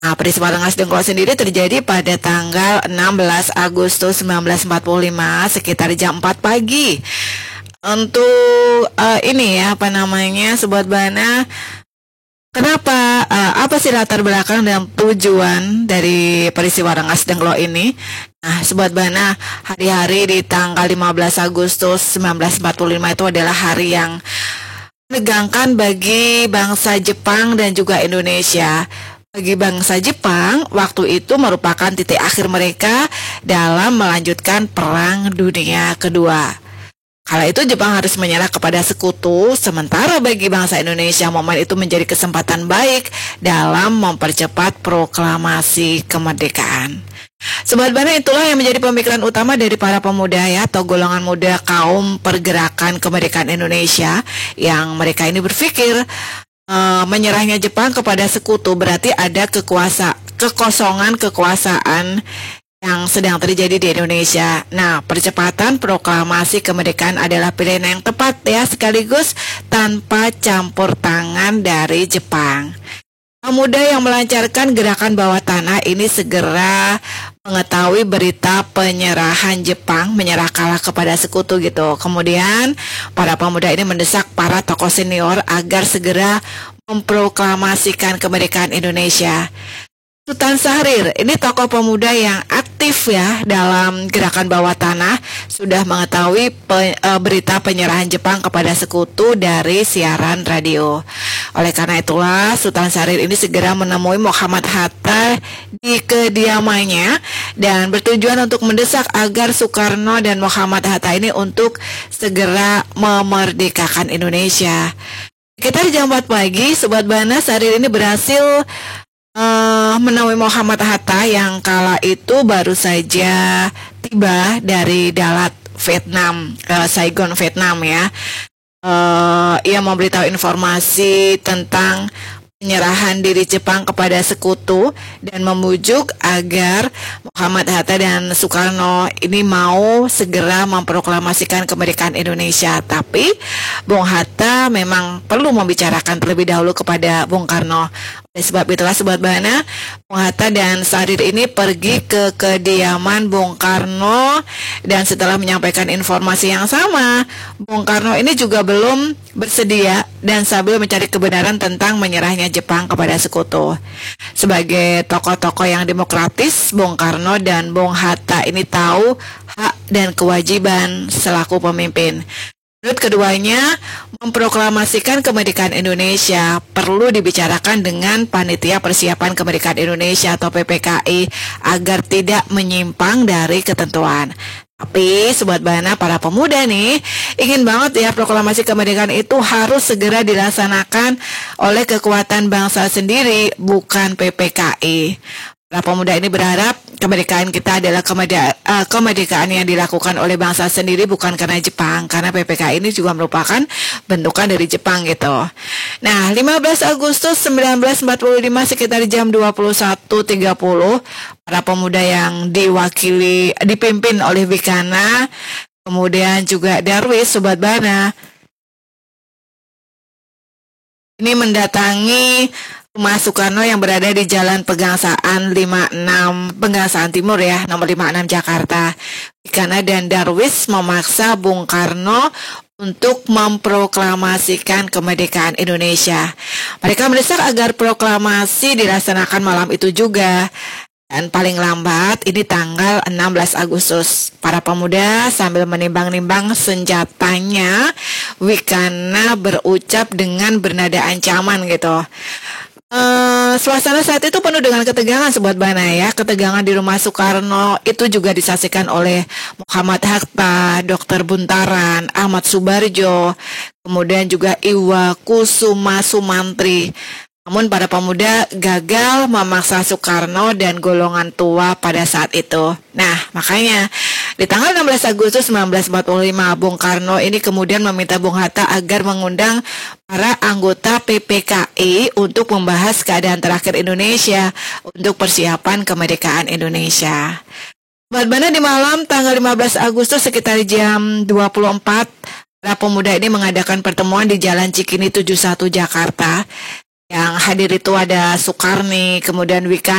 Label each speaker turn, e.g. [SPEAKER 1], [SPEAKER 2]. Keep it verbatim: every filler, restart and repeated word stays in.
[SPEAKER 1] Nah, peristiwa Rengas Dengklok sendiri terjadi pada tanggal enam belas Agustus seribu sembilan ratus empat puluh lima sekitar jam empat pagi. Untuk uh, ini ya, apa namanya, Sobat Bana, kenapa, uh, apa sih latar belakang dan tujuan dari peristiwa Rengas Dengklok ini? Nah, Sobat Bana, hari-hari di tanggal lima belas Agustus seribu sembilan ratus empat puluh lima itu adalah hari yang menegangkan bagi bangsa Jepang dan juga Indonesia. Bagi bangsa Jepang, waktu itu merupakan titik akhir mereka dalam melanjutkan Perang Dunia Kedua. Kala itu Jepang harus menyerah kepada sekutu, sementara bagi bangsa Indonesia momen itu menjadi kesempatan baik dalam mempercepat proklamasi kemerdekaan. Sobat Bana, itulah yang menjadi pemikiran utama dari para pemuda ya, atau golongan muda kaum pergerakan kemerdekaan Indonesia, yang mereka ini berpikir Uh, menyerahnya Jepang kepada sekutu berarti ada kekuasa kekosongan kekuasaan yang sedang terjadi di Indonesia. Nah, percepatan proklamasi kemerdekaan adalah pilihan yang tepat ya, sekaligus tanpa campur tangan dari Jepang. Pemuda yang melancarkan gerakan bawah tanah ini segera mengetahui berita penyerahan Jepang, menyerah kalah kepada sekutu gitu. Kemudian para pemuda ini mendesak para tokoh senior agar segera memproklamasikan kemerdekaan Indonesia. Sultan Syahrir, ini tokoh pemuda yang aktif ya dalam gerakan bawah tanah, sudah mengetahui pe, e, berita penyerahan Jepang kepada sekutu dari siaran radio. Oleh karena itulah Sultan Syahrir ini segera menemui Muhammad Hatta di kediamannya dan bertujuan untuk mendesak agar Soekarno dan Muhammad Hatta ini untuk segera memerdekakan Indonesia. Sekitar jam empat pagi, Sobat Bana, Syahrir ini berhasil Uh, menemui Muhammad Hatta yang kala itu baru saja tiba dari Dalat Vietnam, uh, Saigon Vietnam ya. Uh, ia memberitahu informasi tentang penyerahan diri Jepang kepada sekutu dan memujuk agar Muhammad Hatta dan Soekarno ini mau segera memproklamasikan kemerdekaan Indonesia. Tapi Bung Hatta memang perlu membicarakan terlebih dahulu kepada Bung Karno. Oleh sebab itulah Sobat Bana, Bung Hatta dan Syahrir ini pergi ke kediaman Bung Karno, dan setelah menyampaikan informasi yang sama, Bung Karno ini juga belum bersedia dan sambil mencari kebenaran tentang menyerahnya Jepang kepada sekutu. Sebagai tokoh-tokoh yang demokratis, Bung Karno dan Bung Hatta ini tahu hak dan kewajiban selaku pemimpin. Menurut keduanya, memproklamasikan kemerdekaan Indonesia perlu dibicarakan dengan Panitia Persiapan Kemerdekaan Indonesia atau P P K I agar tidak menyimpang dari ketentuan. Tapi Sobat Bana, para pemuda nih ingin banget ya proklamasi kemerdekaan itu harus segera dilaksanakan oleh kekuatan bangsa sendiri, bukan P P K I. Para pemuda ini berharap kemerdekaan kita adalah kemerdeka, uh, kemerdekaan yang dilakukan oleh bangsa sendiri, bukan karena Jepang, karena P P K I ini juga merupakan bentukan dari Jepang gitu. Nah, lima belas Agustus seribu sembilan ratus empat puluh lima sekitar jam dua puluh satu tiga puluh, para pemuda yang diwakili dipimpin oleh Bikana, kemudian juga Darwis, Sobat Bana, ini mendatangi rumah Soekarno yang berada di Jalan Pegangsaan lima puluh enam, Pegangsaan Timur ya, nomor lima puluh enam Jakarta. Bikana dan Darwis memaksa Bung Karno untuk memproklamasikan kemerdekaan Indonesia. Mereka mendesak agar proklamasi dilaksanakan malam itu juga. Dan paling lambat ini tanggal enam belas Agustus. Para pemuda sambil menimbang-nimbang senjatanya, Bikana berucap dengan bernada ancaman gitu. Uh, suasana saat itu penuh dengan ketegangan Sobat Bana ya. Ketegangan di rumah Soekarno itu juga disaksikan oleh Muhammad Hatta, Dokter Buntaran, Ahmad Subarjo, kemudian juga Iwa Kusuma Sumantri. Namun para pemuda gagal memaksa Soekarno dan golongan tua pada saat itu. Nah, makanya di tanggal enam belas Agustus seribu sembilan ratus empat puluh lima, Bung Karno ini kemudian meminta Bung Hatta agar mengundang para anggota P P K I untuk membahas keadaan terakhir Indonesia untuk persiapan kemerdekaan Indonesia. Sobat Bana, di malam tanggal lima belas Agustus sekitar jam dua puluh empat, para pemuda ini mengadakan pertemuan di Jalan Cikini tujuh puluh satu Jakarta. Yang hadir itu ada Sukarni, kemudian Wika